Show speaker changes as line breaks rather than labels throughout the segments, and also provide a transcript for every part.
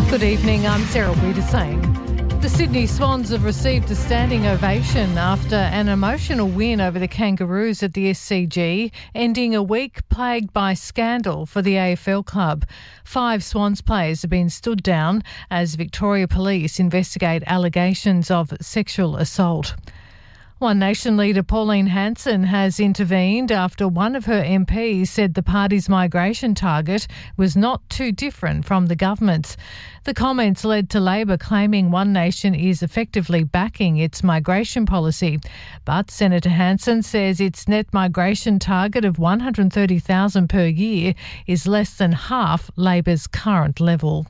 Good evening, I'm Sarah Wiedersane. The Sydney Swans have received a standing ovation after an emotional win over the Kangaroos at the SCG, ending a week plagued by scandal for the AFL club. 5 Swans players have been stood down as Victoria Police investigate allegations of sexual assault. One Nation leader Pauline Hanson has intervened after one of her MPs said the party's migration target was not too different from the government's. The comments led to Labor claiming One Nation is effectively backing its migration policy. But Senator Hanson says its net migration target of 130,000 per year is less than half Labor's current level.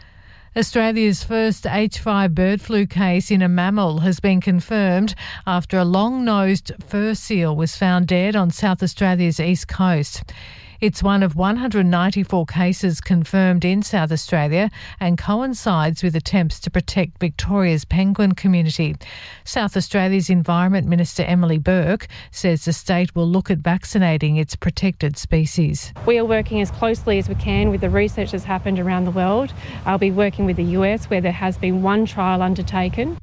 Australia's first H5 bird flu case in a mammal has been confirmed after a long-nosed fur seal was found dead on South Australia's east coast. It's one of 194 cases confirmed in South Australia and coincides with attempts to protect Victoria's penguin community. South Australia's Environment Minister Emily Burke says the state will look at vaccinating its protected species.
We are working as closely as we can with the research that's happened around the world. I'll be working with the US where there has been one trial undertaken.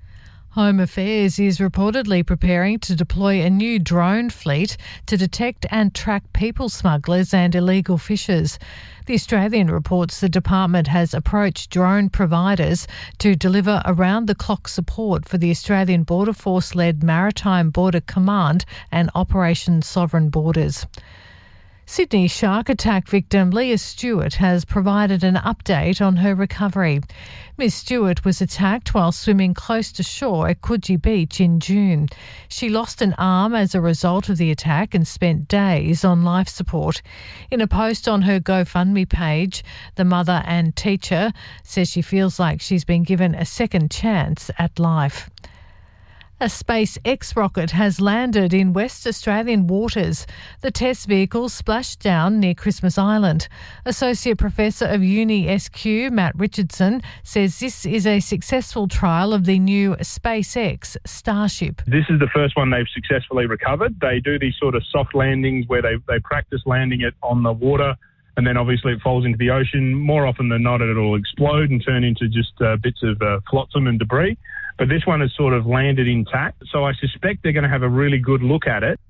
Home Affairs is reportedly preparing to deploy a new drone fleet to detect and track people smugglers and illegal fishers. The Australian reports the department has approached drone providers to deliver around-the-clock support for the Australian Border Force-led Maritime Border Command and Operation Sovereign Borders. Sydney shark attack victim Leah Stewart has provided an update on her recovery. Ms Stewart was attacked while swimming close to shore at Coogee Beach in June. She lost an arm as a result of the attack and spent days on life support. In a post on her GoFundMe page, the mother and teacher says she feels like she's been given a second chance at life. A SpaceX rocket has landed in West Australian waters. The test vehicle splashed down near Christmas Island. Associate Professor of Uni SQ, Matt Richardson, says this is a successful trial of the new SpaceX Starship.
This is the first one they've successfully recovered. They do these sort of soft landings where they practice landing it on the water, and then obviously it falls into the ocean. More often than not, it'll explode and turn into just bits of flotsam and debris. But this one has sort of landed intact, so I suspect they're going to have a really good look at it.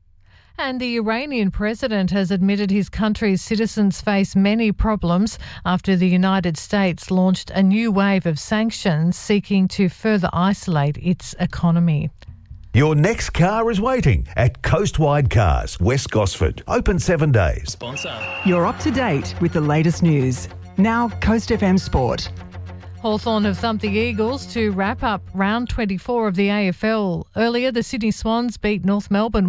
And the Iranian president has admitted his country's citizens face many problems after the United States launched a new wave of sanctions seeking to further isolate its economy.
Your next car is waiting at Coastwide Cars, West Gosford. Open 7 days.
Sponsor.
You're up to date with the latest news. Now, Coast FM Sport.
Hawthorn have thumped the Eagles to wrap up round 24 of the AFL. Earlier, the Sydney Swans beat North Melbourne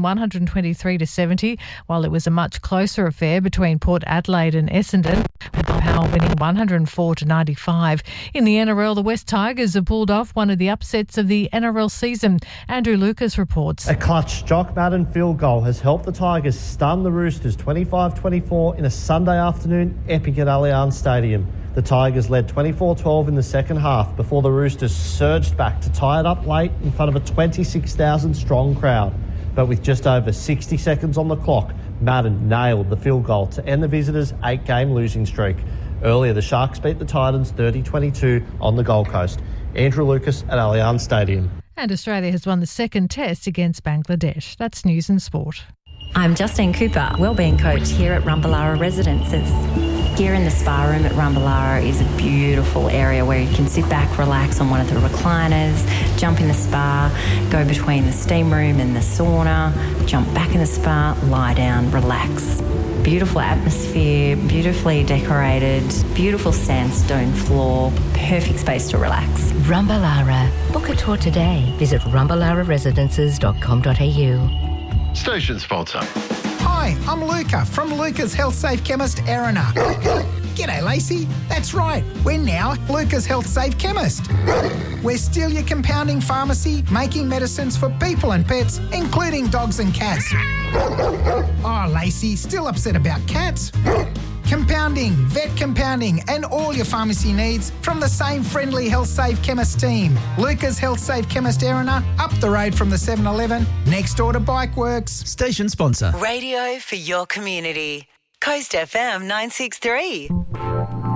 123-70, while it was a much closer affair between Port Adelaide and Essendon, with the Power winning 104-95. In the NRL, the West Tigers have pulled off one of the upsets of the NRL season. Andrew Lucas reports.
A clutch Jock Madden field goal has helped the Tigers stun the Roosters 25-24 in a Sunday afternoon epic at Allianz Stadium. The Tigers led 24-12 in the second half before the Roosters surged back to tie it up late in front of a 26,000 strong crowd. But with just over 60 seconds on the clock, Madden nailed the field goal to end the visitors' 8-game losing streak. Earlier, the Sharks beat the Titans 30-22 on the Gold Coast. Andrew Lucas at Allianz Stadium.
And Australia has won the second test against Bangladesh. That's News and Sport.
I'm Justine Cooper, Wellbeing Coach here at Rumballara Residences. Here in the spa room at Rumballara is a beautiful area where you can sit back, relax on one of the recliners, jump in the spa, go between the steam room and the sauna, jump back in the spa, lie down, relax. Beautiful atmosphere, beautifully decorated, beautiful sandstone floor, perfect space to relax.
Rumballara. Book a tour today. Visit rumballararesidences.com.au.
Station sponsor.
Hi, I'm Luca from Luca's Health Safe Chemist, Erina. G'day, Lacey. That's right. We're now Luca's Health Safe Chemist. We're still your compounding pharmacy, making medicines for people and pets, including dogs and cats. Oh, Lacey, still upset about cats? Compounding, vet compounding, and all your pharmacy needs from the same friendly Health Safe Chemist team. Luca's Health Safe Chemist Erina, up the road from the 7-Eleven, next door to Bike Works.
Station sponsor.
Radio for your community. Coast FM 963.